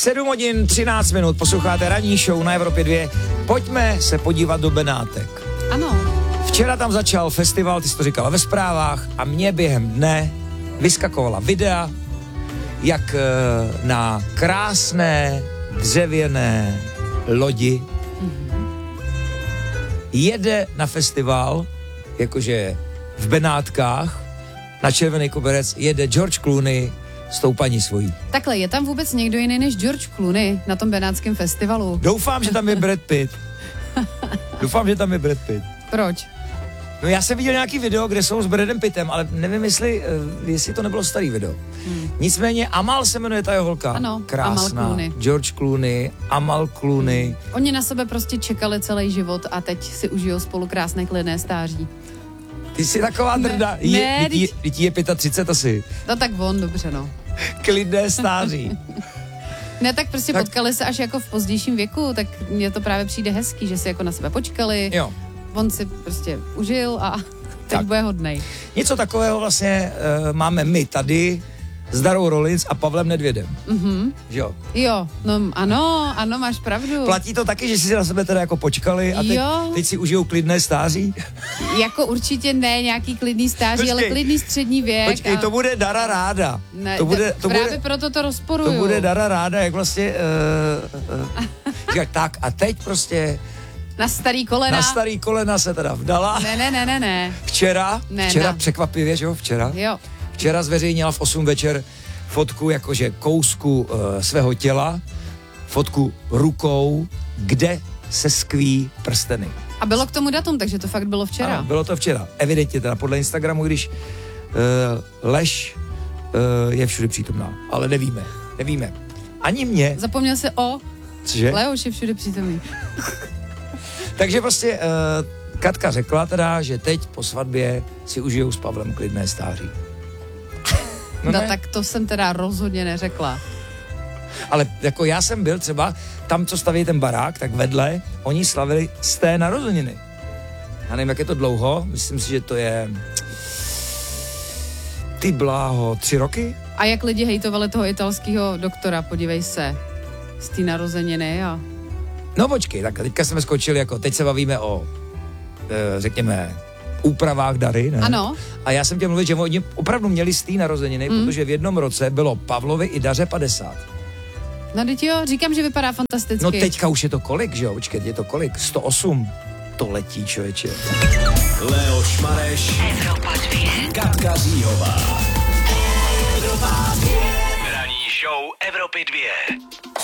7 hodin 13 minut, posloucháte ranní show na Evropě 2. Pojďme se podívat do Benátek. Ano. Včera tam začal festival, ty jsi to říkala ve zprávách, a mě během dne vyskakovala videa, jak na krásné dřevěné lodi jede na festival, jakože v Benátkách, na Červený koberec jede George Clooney s tou paní svojí. Takhle, je tam vůbec někdo jiný než George Clooney na tom benátském festivalu? Doufám, že tam je Brad Pitt. Proč? No já jsem viděl nějaký video, kde jsou s Bradem Pittem, ale nevím, jestli to nebylo starý video. Nicméně Amal se jmenuje ta jeho holka. Ano, krásná. Amal Clooney. George Clooney, Amal Clooney. Oni na sebe prostě čekali celý život a teď si užijou spolu krásné klidné stáří. Ty jsi taková drda. Teď je 35 asi. No tak on, dobře, no. Klidné stáří. Ne, tak prostě potkali se až jako v pozdějším věku, tak mně to právě přijde hezký, že si jako na sebe počkali. Jo. On si prostě užil a teď bude hodnej. Něco takového vlastně máme my tady s Darou Rollins a Pavlem Nedvědem. Že jo? Jo, no ano, máš pravdu. Platí to taky, že si na sebe teda jako počkali a teď si užijou klidné stáří? Jako určitě ne nějaký klidný stáří, ale klidný střední věk. Počkej, to bude Dara ráda. Ne, právě proto to rozporuju. To bude Dara ráda, jak vlastně tak a teď prostě na starý kolena. Na starý kolena se teda vdala. Ne. Včera překvapivě, že jo, Jo. Včera zveřejnila v 8 večer fotku jakože kousku svého těla, fotku rukou, kde se skví prsteny. A bylo k tomu datum, takže to fakt bylo včera. Ano, bylo to včera. Evidentně teda podle Instagramu, když lež je všude přítomná, ale nevíme. Ani mě. Zapomněl se o... Cože? Leoš je všude přítomný. Takže prostě Katka řekla teda, že teď po svatbě si užijou s Pavlem klidné stáří. No tak to jsem teda rozhodně neřekla. Ale jako já jsem byl třeba tam, co staví ten barák, tak vedle oni slavili z té narozeniny. Já nevím, jak je to dlouho, myslím si, že to je ty bláho 3 roky. A jak lidi hejtovali toho italského doktora, podívej se, z té narozeniny a... No počkej, tak teďka jsme skočili, jako teď se bavíme o, řekněme, úpravách Dary, ne? Ano. A já jsem tě mluvil, že oni opravdu měli z té narozeniny, protože v jednom roce bylo Pavlovi i Daře 50. No teď jo, říkám, že vypadá fantasticky. No teďka už je to kolik, že jo? Počkej, je to kolik? 108. To letí, člověče. Leoš Mareš, Evropa 2, Katka Zíhová. Evropa 2. Ranní show Evropy 2.